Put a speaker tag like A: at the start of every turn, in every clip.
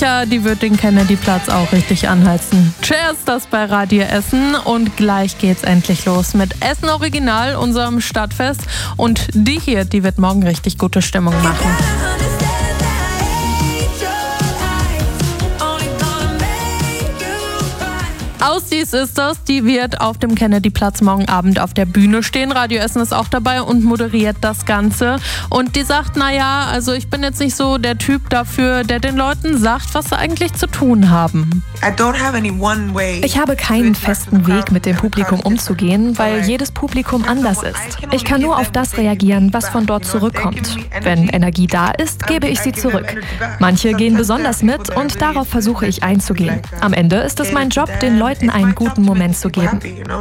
A: Ja, die wird den Kennedy-Platz auch richtig anheizen. Cheers, das bei Radio Essen. Und gleich geht's endlich los mit Essen Original, unserem Stadtfest. Und die hier, die wird morgen richtig gute Stimmung machen. Ausdies ist das, die wird auf dem Kennedy-Platz morgen Abend auf der Bühne stehen. Radio Essen ist auch dabei und moderiert das Ganze. Und die sagt, naja, also ich bin jetzt nicht so der Typ dafür, der den Leuten sagt, was sie eigentlich zu tun haben.
B: Ich habe keinen festen Weg, mit dem Publikum umzugehen, weil jedes Publikum anders ist. Ich kann nur auf das reagieren, was von dort zurückkommt. Wenn Energie da ist, gebe ich sie zurück. Manche gehen besonders mit und darauf versuche ich einzugehen. Am Ende ist es mein Job, den Leuten einen guten Moment zu geben.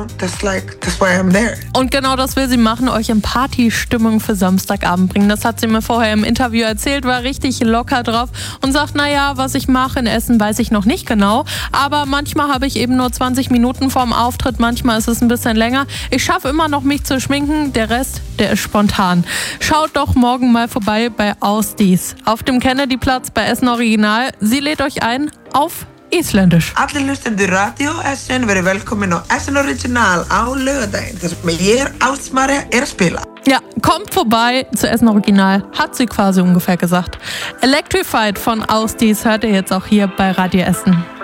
A: Und genau das will sie machen, euch in Partystimmung für Samstagabend bringen. Das hat sie mir vorher im Interview erzählt, war richtig locker drauf und sagt, naja, was ich mache in Essen, weiß ich noch nicht genau, aber manchmal habe ich eben nur 20 Minuten vorm Auftritt, manchmal ist es ein bisschen länger. Ich schaffe immer noch, mich zu schminken, der Rest, der ist spontan. Schaut doch morgen mal vorbei bei Ausdies auf dem Kennedy-Platz bei Essen Original. Sie lädt euch ein auf Isländisch.
C: Allir hlustendur Radio Essen verið velkomin á Essen Original á laugardaginn þar sem ég Ástmari spila.
A: Ja, kommt vorbei zu Essen Original, hat sie quasi ungefähr gesagt. Electrified von Ausdies hört ihr jetzt auch hier bei Radio Essen.